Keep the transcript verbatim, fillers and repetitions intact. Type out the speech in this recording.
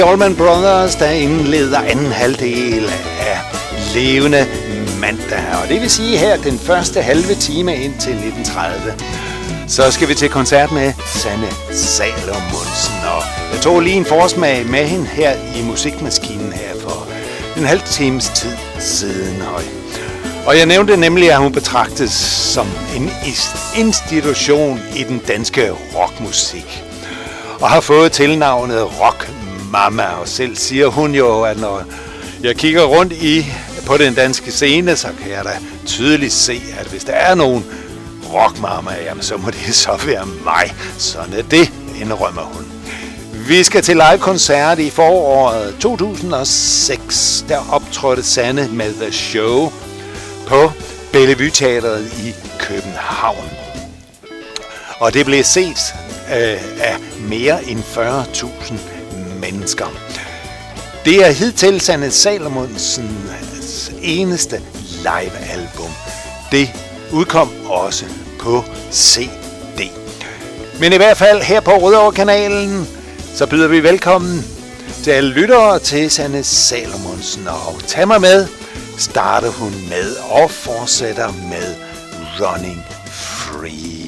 Allman Brothers, der indleder anden halvdel af Levende Mandag. Og det vil sige her den første halve time ind til nitten tredive. Så skal vi til koncert med Sanne Salomonsen. Og jeg tog lige en forsmag med hende her i musikmaskinen her for en halv times tid siden. Og jeg nævnte nemlig, at hun betragtes som en institution i den danske rockmusik. Og har fået tilnavnet Rock Mama, og selv siger hun jo, at når jeg kigger rundt i på den danske scene, så kan jeg da tydeligt se, at hvis der er nogen rockmama, jamen så må det så være mig. Sådan er det, indrømmer hun. Vi skal til live-koncert i foråret to tusind og seks. Der optrådte Sanne med The Show på Bellevue Teatret i København. Og det blev set øh, af mere end fyrre tusind mennesker. Det er hidtil Sanne Salomonsens eneste live-album. Det udkom også på C D. Men i hvert fald her på Rødovre-kanalen, så byder vi velkommen til alle lyttere til Sanne Salomonsen. Og tag mig med, starter hun med og fortsætter med Running Free.